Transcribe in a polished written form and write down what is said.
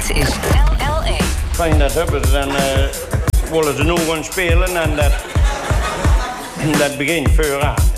Dit is LL1. Fijn dat hebben ze, dan willen ze nog gaan spelen en dat begint vooraan.